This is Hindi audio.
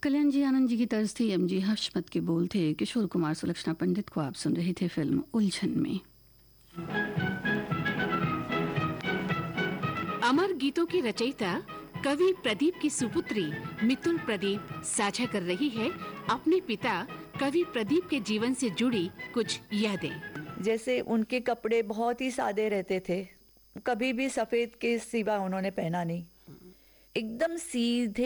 कल्याण जी आनंद जी की तर्ज थी, एम जी हशमत के बोल थे। किशोर कुमार सुलक्षणा पंडित को आप सुन रहे थे फिल्म उलझन में। अमर गीतों की रचयिता कवि प्रदीप की सुपुत्री मितुल प्रदीप साझा कर रही है अपने पिता कवि प्रदीप के जीवन से जुड़ी कुछ यादें। जैसे उनके कपड़े बहुत ही सादे रहते थे, कभी भी सफेद के सिवा उन्होंने पहना नहीं, एकदम सीधे